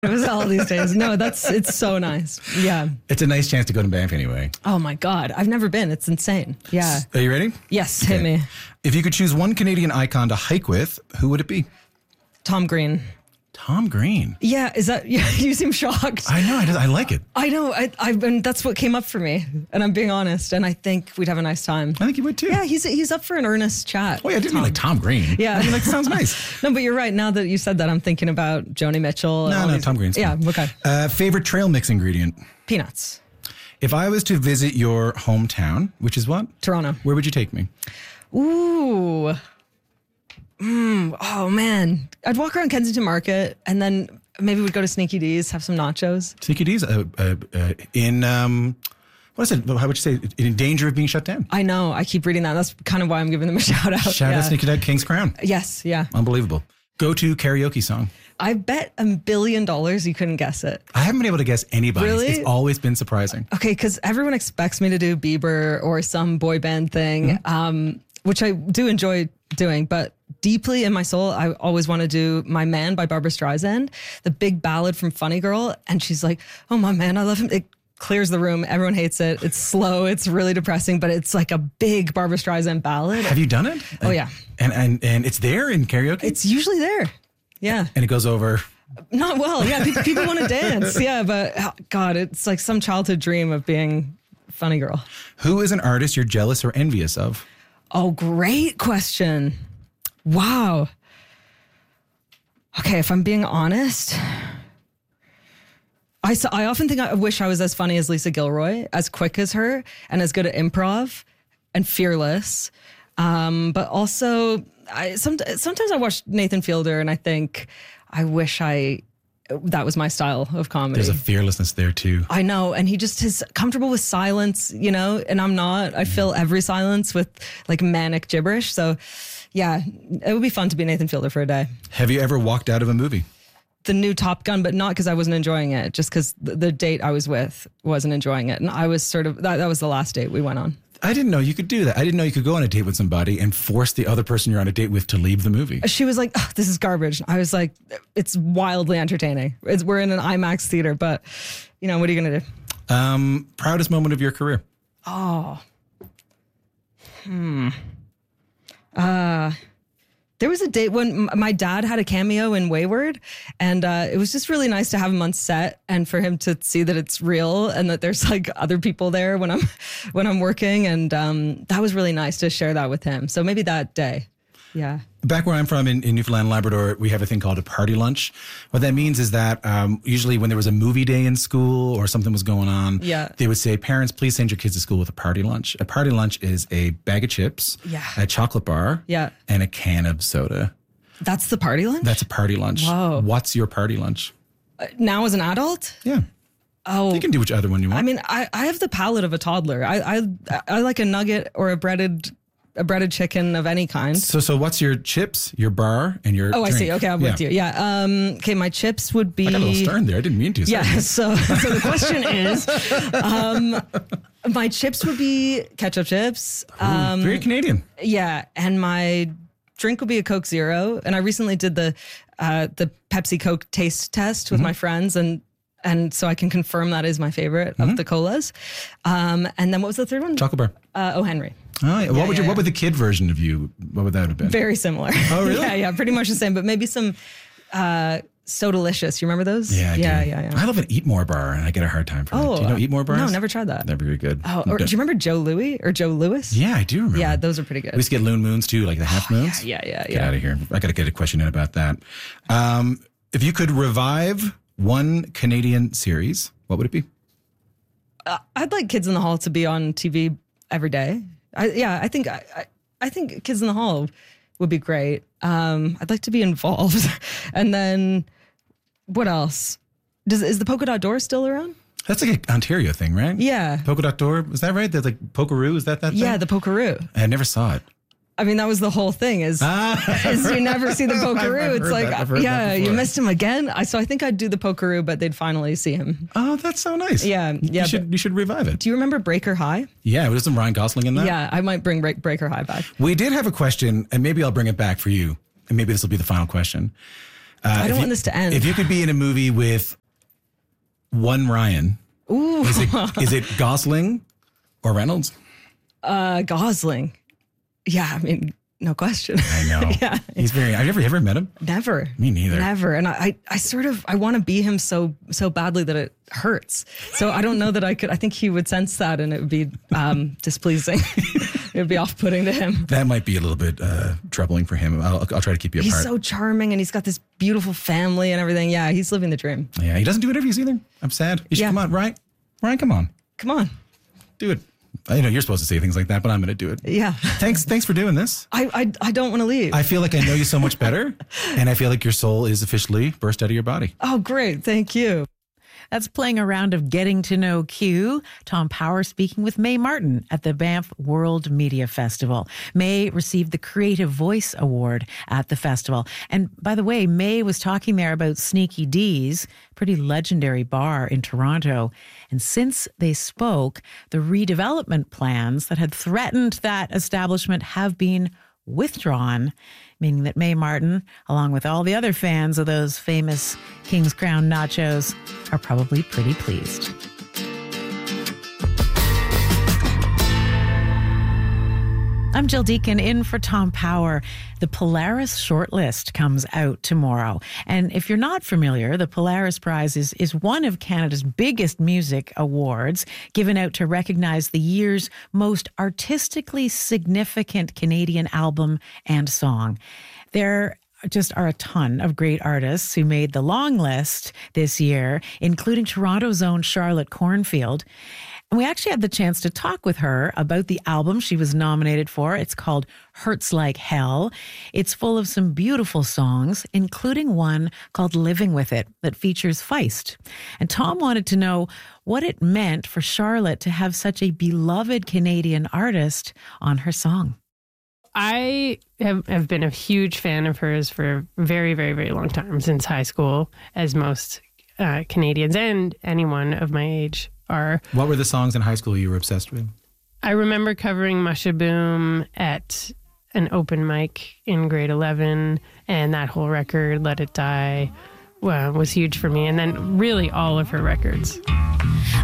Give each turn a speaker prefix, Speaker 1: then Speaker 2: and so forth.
Speaker 1: It was all these days. No, it's so nice. Yeah.
Speaker 2: It's a nice chance to go to Banff anyway.
Speaker 1: Oh my God. I've never been. It's insane. Yeah.
Speaker 2: Are you ready?
Speaker 1: Yes. Okay. Hit me.
Speaker 2: If you could choose one Canadian icon to hike with, who would it be?
Speaker 1: Tom Green.
Speaker 2: Tom Green.
Speaker 1: Yeah, is that? Yeah, you seem shocked.
Speaker 2: I know. I like it.
Speaker 1: I know. And that's what came up for me, and I'm being honest. And I think we'd have a nice time.
Speaker 2: I think you would too.
Speaker 1: Yeah, he's up for an earnest chat.
Speaker 2: Oh yeah, I didn't mean like Tom Green.
Speaker 1: Yeah,
Speaker 2: I mean like sounds nice.
Speaker 1: No, but you're right. Now that you said that, I'm thinking about Joni Mitchell.
Speaker 2: No, Tom Green's fine.
Speaker 1: Yeah, okay.
Speaker 2: Favorite trail mix ingredient?
Speaker 1: Peanuts.
Speaker 2: If I was to visit your hometown, which is what?
Speaker 1: Toronto.
Speaker 2: Where would you take me?
Speaker 1: Ooh. Oh man, I'd walk around Kensington Market and then maybe we'd go to Sneaky D's, have some nachos.
Speaker 2: Sneaky D's in what is it? How would you say? In danger of being shut down.
Speaker 1: I know. I keep reading that. That's kind of why I'm giving them a shout out.
Speaker 2: Shout out Sneaky D's King's Crown.
Speaker 1: Yes. Yeah.
Speaker 2: Unbelievable. Go to karaoke song.
Speaker 1: I bet $1 billion you couldn't guess it.
Speaker 2: I haven't been able to guess anybody.
Speaker 1: Really?
Speaker 2: It's always been surprising.
Speaker 1: Okay, because everyone expects me to do Bieber or some boy band thing, which I do enjoy doing, but deeply in my soul, I always want to do My Man by Barbra Streisand, the big ballad from Funny Girl. And she's like, oh, my man, I love him. It clears the room. Everyone hates it. It's slow. It's really depressing, but it's like a big Barbra Streisand ballad.
Speaker 2: Have you done it?
Speaker 1: Oh, yeah.
Speaker 2: And it's there in karaoke?
Speaker 1: It's usually there. Yeah.
Speaker 2: And it goes over.
Speaker 1: Not well. Yeah. People want to dance. Yeah. But God, it's like some childhood dream of being Funny Girl.
Speaker 2: Who is an artist you're jealous or envious of?
Speaker 1: Oh, great question. Wow. Okay, if I'm being honest, I often think I wish I was as funny as Lisa Gilroy, as quick as her, and as good at improv and fearless. But also, sometimes I watch Nathan Fielder and I think I wish that was my style of comedy.
Speaker 2: There's a fearlessness there too.
Speaker 1: I know. And he just is comfortable with silence, and I'm not. I fill every silence with like manic gibberish. So yeah, it would be fun to be Nathan Fielder for a day.
Speaker 2: Have you ever walked out of a movie?
Speaker 1: The new Top Gun, but not because I wasn't enjoying it, just because the date I was with wasn't enjoying it. And I was sort of, that was the last date we went on.
Speaker 2: I didn't know you could do that. I didn't know you could go on a date with somebody and force the other person you're on a date with to leave the movie.
Speaker 1: She was like, oh, this is garbage. I was like, it's wildly entertaining. We're in an IMAX theater, but what are you going to do?
Speaker 2: Proudest moment of your career?
Speaker 1: There was a date when my dad had a cameo in Wayward, and it was just really nice to have him on set and for him to see that it's real and that there's like other people there when I'm working, and that was really nice to share that with him. So maybe that day. Yeah.
Speaker 2: Back where I'm from in Newfoundland and Labrador, we have a thing called a party lunch. What that means is that usually when there was a movie day in school or something was going on, they would say, parents, please send your kids to school with a party lunch. A party lunch is a bag of chips, a chocolate bar, and a can of soda.
Speaker 1: That's the party lunch?
Speaker 2: That's a party lunch.
Speaker 1: Whoa.
Speaker 2: What's your party lunch?
Speaker 1: Now as an adult?
Speaker 2: Yeah.
Speaker 1: Oh,
Speaker 2: you can do which other one you want.
Speaker 1: I mean, I have the palate of a toddler. I like a nugget or a breaded chicken of any kind.
Speaker 2: So what's your chips, your bar, and your drink?
Speaker 1: I see. Okay, I'm with you. Yeah. Okay, my chips would be...
Speaker 2: I got a little stern there. I didn't mean to.
Speaker 1: Yeah, so the question is, my chips would be ketchup chips.
Speaker 2: Very Canadian.
Speaker 1: Yeah, and my drink would be a Coke Zero. And I recently did the Pepsi Coke taste test with my friends, and so I can confirm that is my favorite of the colas. And then what was the third one?
Speaker 2: Chocolate bar.
Speaker 1: O. Henry.
Speaker 2: Oh, yeah. What would the kid version of you? What would that have been?
Speaker 1: Very similar.
Speaker 2: Oh, really?
Speaker 1: Yeah, pretty much the same, but maybe some So Delicious. You remember those?
Speaker 2: Yeah,
Speaker 1: yeah.
Speaker 2: I love an Eat More bar, and I get a hard time for it. Do you know Eat More bars?
Speaker 1: No, never tried that.
Speaker 2: They're very good.
Speaker 1: Oh, or do you remember Joe Louis or Joe Louis?
Speaker 2: Yeah, I do remember.
Speaker 1: Yeah, those are pretty good.
Speaker 2: We used to get Loon Moons too, like the half moons.
Speaker 1: Yeah.
Speaker 2: Get out of here. I got to get a question in about that. If you could revive one Canadian series, what would it be?
Speaker 1: I'd like Kids in the Hall to be on TV every day. I think Kids in the Hall would be great. I'd like to be involved. And then what else? Is the Polka Dot Door still around?
Speaker 2: That's like an Ontario thing, right?
Speaker 1: Yeah.
Speaker 2: Polka Dot Door, is that right? There's like Pokeroo, is that thing?
Speaker 1: Yeah, the Pokeroo.
Speaker 2: I never saw it.
Speaker 1: I mean, that was the whole thing is you never see the Pokeroo. It's like, you missed him again. So I think I'd do the Pokeroo, but they'd finally see him.
Speaker 2: Oh, that's so nice.
Speaker 1: Yeah.
Speaker 2: You should revive it.
Speaker 1: Do you remember Breaker High?
Speaker 2: Yeah, was some Ryan Gosling in that?
Speaker 1: Yeah, I might bring Breaker High back.
Speaker 2: We did have a question, and maybe I'll bring it back for you, and maybe this will be the final question.
Speaker 1: I don't want this to end.
Speaker 2: If you could be in a movie with one Ryan,
Speaker 1: ooh,
Speaker 2: is it Gosling or Reynolds?
Speaker 1: Gosling. Yeah, I mean, no question.
Speaker 2: I know.
Speaker 1: Yeah.
Speaker 2: He's very, have you ever met him?
Speaker 1: Never.
Speaker 2: Me neither.
Speaker 1: Never. And I want to be him so badly that it hurts. So I don't know that I could. I think he would sense that and it would be displeasing. It would be off-putting to him.
Speaker 2: That might be a little bit troubling for him. I'll try to keep you apart.
Speaker 1: He's so charming and he's got this beautiful family and everything. Yeah, he's living the dream.
Speaker 2: Yeah, he doesn't do interviews either. I'm sad. You should come on, Ryan. Ryan, come on.
Speaker 1: Come on.
Speaker 2: Do it. I know you're supposed to say things like that, but I'm going to do it.
Speaker 1: Yeah.
Speaker 2: Thanks for doing this.
Speaker 1: I don't want to leave.
Speaker 2: I feel like I know you so much better, and I feel like your soul is officially burst out of your body.
Speaker 1: Oh, great. Thank you.
Speaker 3: That's playing a round of Getting to Know Q. Tom Power speaking with Mae Martin at the Banff World Media Festival. Mae received the Creative Voice Award at the festival. And by the way, Mae was talking there about Sneaky D's, pretty legendary bar in Toronto. And since they spoke, the redevelopment plans that had threatened that establishment have been withdrawn, meaning that Mae Martin, along with all the other fans of those famous King's Crown nachos, are probably pretty pleased. I'm Jill Deacon in for Tom Power. The Polaris shortlist comes out tomorrow. And if you're not familiar, the Polaris Prize is one of Canada's biggest music awards, given out to recognize the year's most artistically significant Canadian album and song. There just are a ton of great artists who made the long list this year, including Toronto's own Charlotte Cornfield. And we actually had the chance to talk with her about the album she was nominated for. It's called Hurts Like Hell. It's full of some beautiful songs, including one called Living With It that features Feist. And Tom wanted to know what it meant for Charlotte to have such a beloved Canadian artist on her song.
Speaker 4: I have been a huge fan of hers for a very, very, very long time, since high school, as most Canadians and anyone of my age are.
Speaker 2: What were the songs in high school you were obsessed with?
Speaker 4: I remember covering Musha Boom at an open mic in grade 11, and that whole record, Let It Die, was huge for me. And then really all of her records.